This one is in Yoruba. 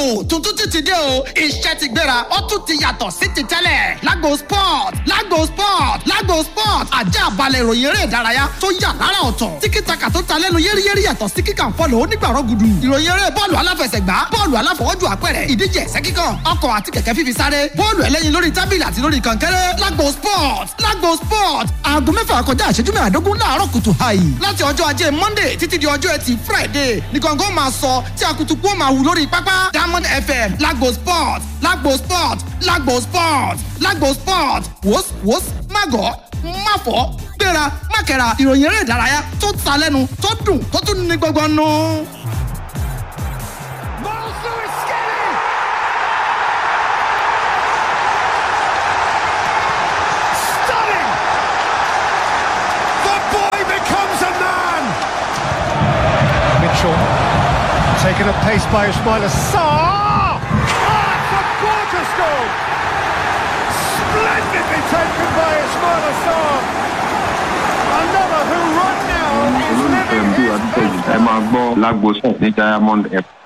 o tuntun ti dé o iṣẹ́ ti gbéra ó tún ti yàtọ̀ sí ti tẹ́lẹ̀ lágbo sport àjẹ́ àbálẹ̀ ìròyìn eré ìdárayá tó yà lára ọ̀tọ̀ tí kìtàkà tó ta lẹ́nu yéríyérí yàtọ̀ sí kíkà ń fọlọ̀ onígbàrọ̀ gudu ìròyìn eré bọ́ọ̀lù aláfẹsẹ̀gbá bọ́ọ̀lù aláfọwọ́jù àpẹẹrẹ ìdíje ẹ̀sẹ́ kíkàn ọkọ̀ àti kẹ̀kẹ́ fífi sáré bọ́ọ̀lù ẹlẹ́yin lórí tábìlì àti lórí kànkẹ́rẹ́ lágbo sport aago 6 kọjá ìṣẹ́jú 15 láàárọ̀ kùtù hàì láti ọjọ́ ajé monday títí di ọjọ́ ẹtì friday ní gọ́ngọ́ máa sọ tí akutuku ó máa wù lórí pápá diamond fm lágbo sport wòs mágọ̀ máfọ̀ gbéra mákẹ́ra ìròyìn eré ìdárayá tó ta lẹ́nu tó dùn tó tún ní gbọ́ngbọ́n nù. Taken at pace by Ismail Assar! Oh, it's a gorgeous goal! Splendidly taken by Ismail Assar! Another who right now is living his best. Ẹ máa gbọ́ Lágbo Sport ní Diamond F.